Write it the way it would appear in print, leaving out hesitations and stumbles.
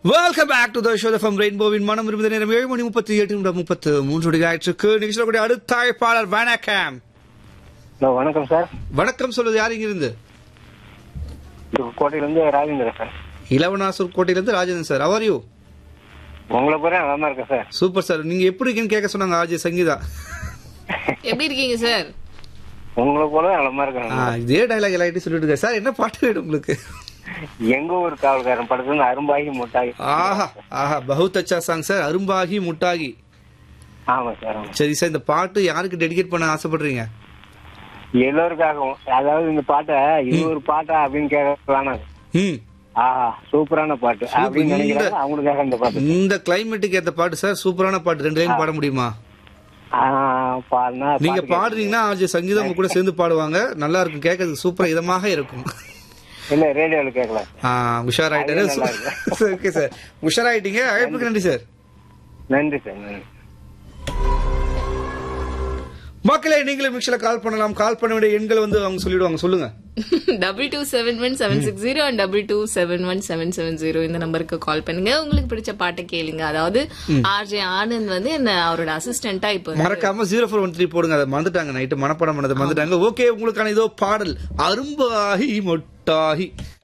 Welcome back to the show from ரெயின்போவின் மனம் விரும்புகிற நேரம் 7:38 ஆயிடுச்சு. நிகழ்ச்சியில் கூட அடுத்த அழைப்பாளர் வணக்கம். வணக்கம் சார். வணக்கம் சொல்வது யார் இங்கிருந்து? கோட்டையிலிருந்து Rajendran sir. Elavanasur கோட்டையிலிருந்து Rajendran sir. Our you? உங்களை போற நல்லா இருக்கேன் சார். Super sir. நீங்க எப்படி இருக்கீங்கன்னு கேட்க சொன்னாங்க ஆஜய் சங்கீதா. எப்படி இருக்கீங்க சார்? உங்களை போல நல்லா இருக்கேன். இதே டைலாக் எல்லாத்தையும் சொல்லிட்டு இருக்க சார். என்ன பாட்டு வேணும் உங்களுக்கு? எங்க ஊர் காவல்காரன் படத்துல அரும்பாகி முட்டாகி. ஆஹா ஆஹா, பஹுத் அச்சா சாங் சார். அரும்பாகி முட்டாகி. ஆமா சார். சரி சார், இந்த பாட்டு யாருக்கு டெடிகேட் பண்ண ஆசைப்படுறீங்க? எல்லோருக்காகவும். அதாவது இந்த பாட்டை இது ஒரு பாட்டா அப்படின்னு கேட்கலாம். ஆஹா, சூப்பரான பாட்டு அப்படின்னு நினைக்கிறாங்க. அவங்களுக்காக இந்த பாட்டு. இந்த கிளைமேட்டுக்கு ஏத்த பாட்டு சார். சூப்பரான பாட்டு. 2 லைன் பாட முடியுமா? நீங்க பாடுறீங்கன்னா ஆஜய் சங்கீதம் உங்க கூட சேர்ந்து பாடுவாங்க. நல்லா இருக்கும், கேட்கறதுக்கு சூப்பரா இதமாக இருக்கும். இல்ல ரேடியோல கேட்கலாம். உஷாராயிட்டாரு. Okay sir, உஷாராயிட்டீங்க. அழைப்புக்கு நன்றி சார். நன்றி சார். நன்றி மக்களே, நீங்களும் மிக்சல கால் பண்ணலாம். கால் பண்ண வேண்டிய எண்கள் அவங்க சொல்லிடுவாங்க. சொல்லுங்க. 2271-760 and 2271-770 இந்த நம்பருக்கு கால் பண்ணுங்க. உங்களுக்கு பிடிச்ச பாட்டை கேளுங்க. அதாவது ஆர்ஜே ஆனந்த் என்ன அவரோட அசிஸ்டன்டா இப்ப மறக்காம 0413 போடுங்க. அதை மறந்துட்டாங்க. நைட்டு மனப்பாடம் பண்ணதை மறந்துட்டாங்க. ஓகே, உங்களுக்கான இதோ பாடல் அரும்பாகி மொட்டாகி.